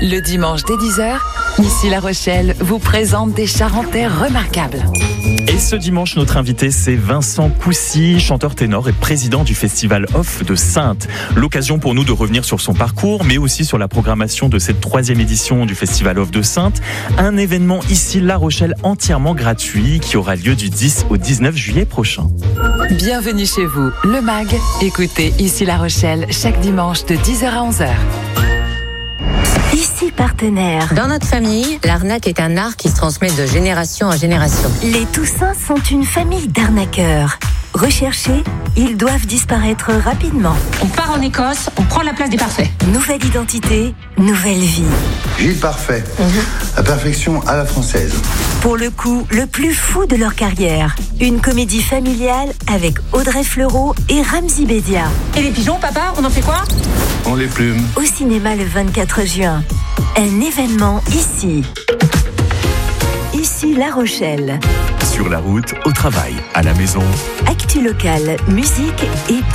Le dimanche dès 10h, Ici La Rochelle vous présente des Charentais remarquables. Et ce dimanche, notre invité, c'est Vincent Coucy, chanteur ténor et président du Festival Off de Saintes. L'occasion pour nous de revenir sur son parcours, mais aussi sur la programmation de cette 3e édition du Festival Off de Saintes. Un événement ici La Rochelle entièrement gratuit qui aura lieu du 10 au 19 juillet prochain. Bienvenue chez vous, le MAG. Écoutez Ici La Rochelle chaque dimanche de 10h à 11h. Ici Partenaire. Dans notre famille, l'arnaque est un art qui se transmet de génération en génération. Les Toussins sont une famille d'arnaqueurs. Recherchés, ils doivent disparaître rapidement. On part en Écosse, on prend la place des parfaits. Nouvelle identité, nouvelle vie. Gilles Parfait, la perfection à la française. Pour le coup, le plus fou de leur carrière. Une comédie familiale avec Audrey Fleurot et Ramzy Bedia. Et les pigeons, papa, on en fait quoi? On les plume. Au cinéma le 24 juin. Un événement ici. Ici La Rochelle. Sur la route, au travail, à la maison. Actu locale, musique et